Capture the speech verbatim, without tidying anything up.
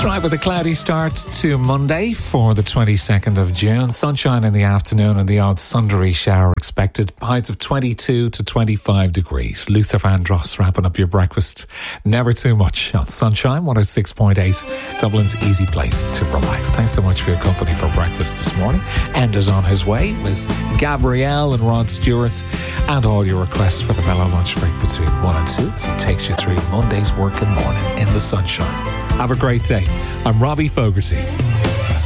Right, with a cloudy start to Monday for the twenty-second of June. Sunshine in the afternoon and the odd thundery shower expected. Highs of twenty-two to twenty-five degrees. Luther Vandross wrapping up your breakfast. Never too much on Sunshine one oh six point eight. Dublin's easy place to relax. Thanks so much for your company for breakfast this morning. Enda's on his way with Gabrielle and Rod Stewart, and all your requests for the mellow lunch break between one and two as he takes you through Monday's working morning in the sunshine. Have a great day. I'm Robbie Fogarty.